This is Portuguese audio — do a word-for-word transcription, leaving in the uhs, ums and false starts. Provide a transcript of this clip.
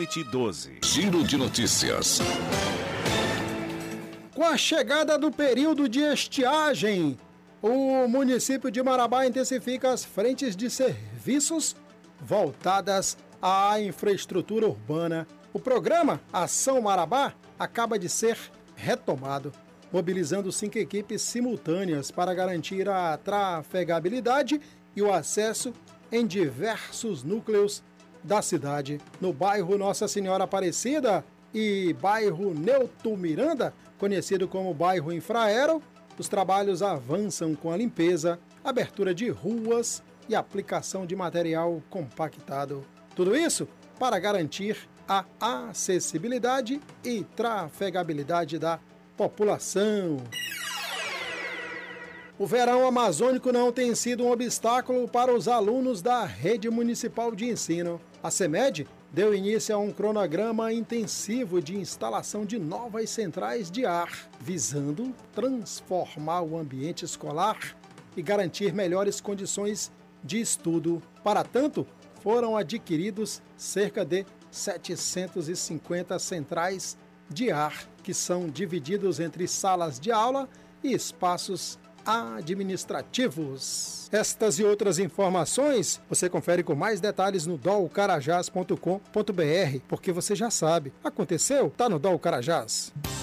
sete doze. Giro de notícias. Com a chegada do período de estiagem, o município de Marabá intensifica as frentes de serviços voltadas à infraestrutura urbana. O programa Ação Marabá acaba de ser retomado, mobilizando cinco equipes simultâneas para garantir a trafegabilidade e o acesso em diversos núcleos da cidade. No bairro Nossa Senhora Aparecida e bairro Neuto Miranda, conhecido como bairro Infraero, os trabalhos avançam com a limpeza, abertura de ruas e aplicação de material compactado. Tudo isso para garantir a acessibilidade e trafegabilidade da população. O verão amazônico não tem sido um obstáculo para os alunos da Rede Municipal de Ensino. A CEMED deu início a um cronograma intensivo de instalação de novas centrais de ar, visando transformar o ambiente escolar e garantir melhores condições de estudo. Para tanto, foram adquiridos cerca de setecentas e cinquenta centrais de ar, que são divididos entre salas de aula e espaços administrativos. Estas e outras informações você confere com mais detalhes no dol carajás ponto com ponto br, porque você já sabe, aconteceu, tá no Dol Carajás.